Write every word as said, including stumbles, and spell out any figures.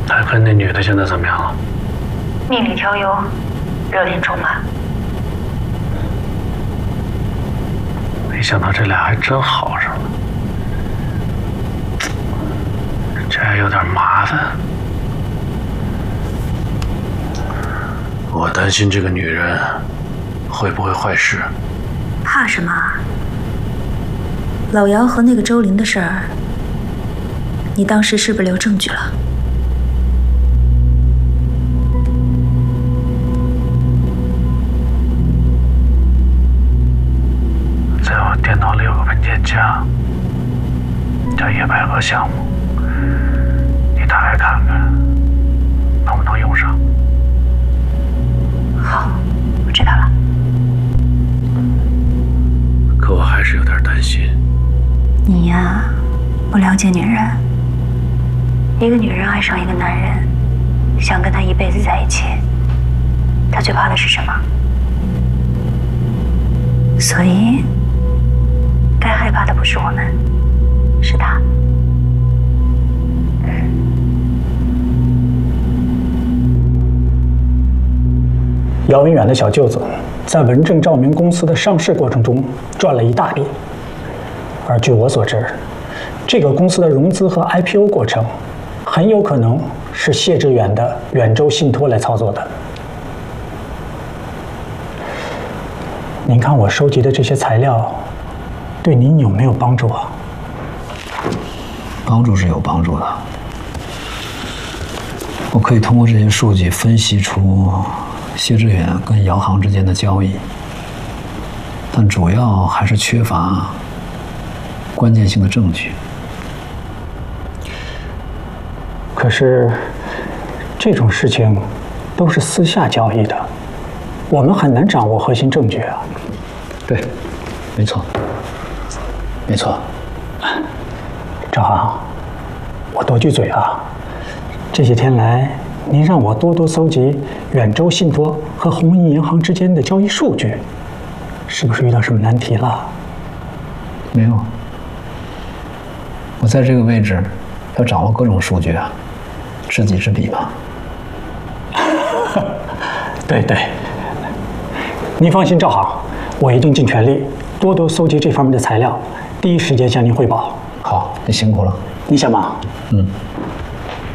他跟那女的现在怎么样了？ 蜜里调油，热恋中嘛。 没想到这俩还真好上了，这还有点麻烦。我担心这个女人会不会坏事。 怕什么？老姚和那个周林的事儿，你当时是不是留证据了？ 在我电脑里有个文件夹，叫野百合项目，你打开看看，能不能用上？ 好，我知道了。 可我还是有点担心。 你呀，不了解女人。一个女人爱上一个男人，想跟他一辈子在一起，她最怕的是什么？所以，该害怕的不是我们，是他。 姚文远的小舅子在文正照明公司的上市过程中赚了一大笔，而据我所知，这个公司的融资和 I P O 过程很有可能是谢志远的远州信托来操作的。您看我收集的这些材料，对您有没有帮助啊？ 帮助是有帮助的，我可以通过这些数据分析出谢志远跟姚航之间的交易，但主要还是缺乏关键性的证据。 可是，这种事情都是私下交易的，我们很难掌握核心证据啊。 对，没错，没错。 赵航，我多句嘴啊，这些天来，您让我多多搜集远州信托和红银银行之间的交易数据，是不是遇到什么难题了？ 没有，我在这个位置要掌握各种数据啊，知己知彼嘛。 对对，您放心，赵航，我一定尽全力多多搜集这方面的材料，第一时间向您汇报。 好，你辛苦了。 你先忙。 嗯。